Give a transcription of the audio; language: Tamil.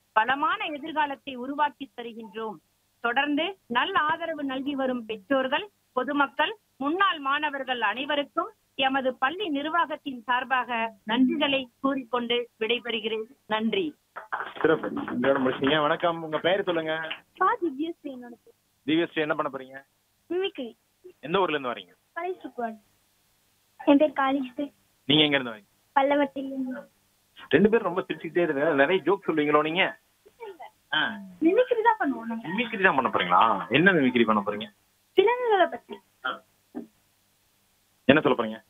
வளமான எதிர்காலத்தை உருவாக்கி தருகின்றோம். தொடர்ந்து நல்ல ஆதரவு நல்கி வரும் பெற்றோர்கள், பொதுமக்கள், முன்னாள் மாணவர்கள் அனைவருக்கும் எமது பள்ளி நிர்வாகத்தின் சார்பாக நன்றிகளை கூறிக்கொண்டு விடைபெறுகிறேன். நன்றி. சிறப்பு. இதோட முடிச்சீங்க. வணக்கம். உங்க பெயர் சொல்லுங்க. திவ்யஸ்ரீ, என்ன பண்ண போறீங்க? மிமிக்ரி. எந்த ஊர்ல இருந்து வரீங்க? என் பேர் காளிஸ்ரீ. நீங்க எங்க இருந்து வரீங்க? பல்லவத்திலிருந்து. ரெண்டு பேரும் ரொம்ப சிரிச்சுக்கிட்டே இருங்க. நிறைய ஜோக் சொல்லுவீங்களோ நீங்க? மிமிக்ரி தான் பண்ணுவோம். மிமிக்ரி தான் பண்ண போறீங்களா? என்ன மிமிக்ரி பண்ண போறீங்க? விலங்குகளை பத்தி. என்ன சொல்ல போறீங்க?